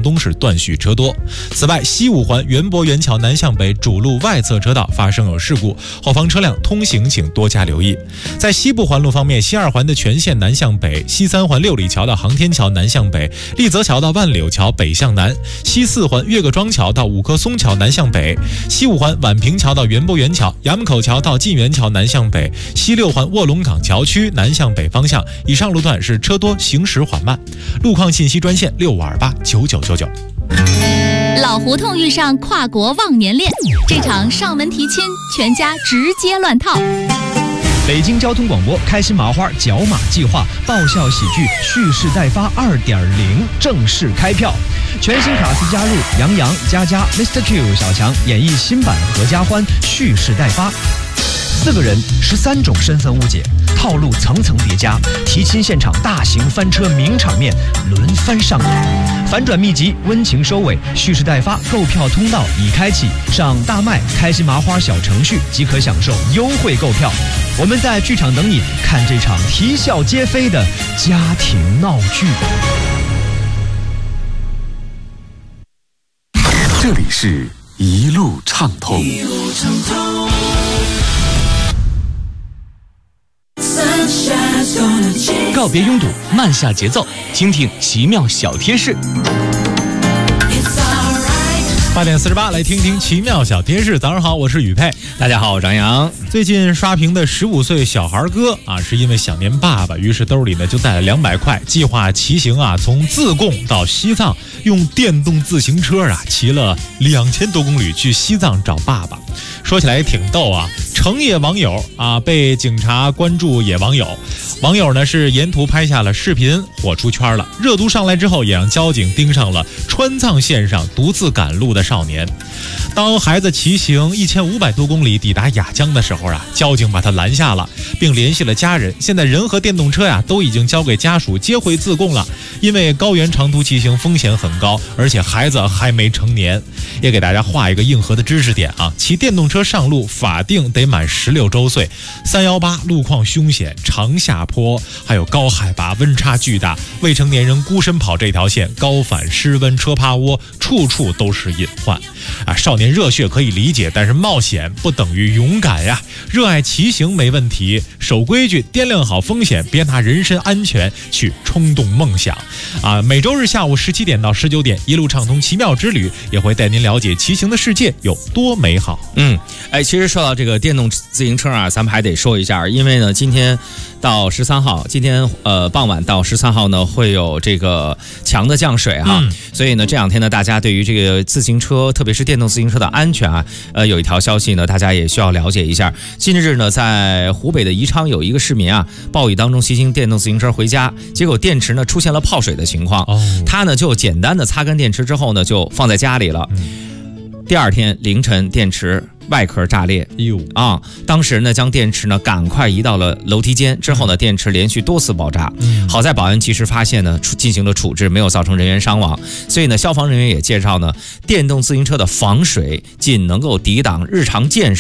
向东是断续车多。此外，西五环园博园桥南向北主路外侧车道发生有事故，后方车辆通行请多加留意。在西部环路方面，西2环的全线南向北，西3环六里桥到航天桥南向北，立泽桥到万柳桥北向南，西4环岳各庄桥到五棵松桥南向北，西5环宛平桥到园博园桥，衙门口桥到晋园桥南向北，西6环卧龙岗桥区南向北方向，以上路段是车多，行驶缓慢。路况信息专线65289999。 老胡同遇上跨国忘年恋，这场上门提亲，全家直接乱套。 北京交通广播开心麻花角马计划爆笑喜剧蓄势待发2.0正式开票，全新卡司加入杨洋、佳佳、Mr. Q、小强演绎新版合家欢蓄势待发。4个人13种身份误解，套路层层叠加，提亲现场大型翻车名场面轮番上演，反转密集，温情收尾，蓄势待发，购票通道已开启，上大麦开心麻花小程序即可享受优惠购票。我们在剧场等你，看这场啼笑皆非的家庭闹剧。 这里是一路畅通。 告别拥堵，慢下节奏，听听奇妙小贴士。 8点48，来听听奇妙小贴士。早上好，我是宇佩。 大家好，我张扬。 最近刷屏的15岁小孩哥啊，是因为想念爸爸，于是兜里呢就带了200块，计划骑行啊，从自贡到西藏，用电动自行车啊骑了2000多公里去西藏找爸爸。说起来也挺逗啊，成也网友啊，被警察关注也网友。网友呢是沿途拍下了视频，火出圈了。热度上来之后，也让交警盯上了川藏线上独自赶路的少年。当孩子骑行1500多公里抵达雅江的时候啊，交警把他拦下了，并联系了家人。现在人和电动车呀都已经交给家属接回自贡了。因为高原长途骑行风险很高，而且孩子还没成年。也给大家画一个硬核的知识点啊，骑电动车上路法定得满16周岁。318路况凶险，长下坡，还有高海拔，温差巨大，未成年人孤身跑这条线，高反湿温车趴窝，处处都是隐患啊！少年热血可以理解，但是冒险不等于勇敢呀。热爱骑行没问题，守规矩，掂量好风险，别拿人身安全去冲动梦想啊！每周日下午17点到19点，一路畅通奇妙之旅，也会带您了解骑行的世界有多美好。 其实说到这个电动自行车啊，咱们还得说一下，因为呢，今天到13号，今天傍晚到13号呢，会有这个强的降水哈，所以呢，这2天呢，大家对于这个自行车，特别是电动自行车的安全啊，有一条消息呢，大家也需要了解一下。近日呢，在湖北的宜昌有一个市民啊，暴雨当中骑行电动自行车回家，结果电池呢出现了泡水的情况，他呢就简单的擦干电池之后呢，就放在家里了。第2天凌晨，电池外壳炸裂，当时呢将电池呢赶快移到了楼梯间，之后呢电池连续多次爆炸，好在保安及时发现呢，进行了处置，没有造成人员伤亡。所以呢，消防人员也介绍呢，电动自行车的防水仅能够抵挡日常见识